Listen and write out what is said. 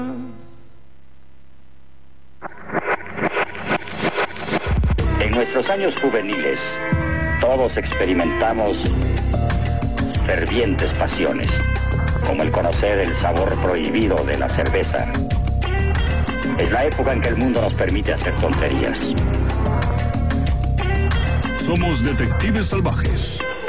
En nuestros años juveniles, todos experimentamos fervientes pasiones, como el conocer el sabor prohibido de la cerveza. Es la época en que el mundo nos permite hacer tonterías. Somos detectives salvajes.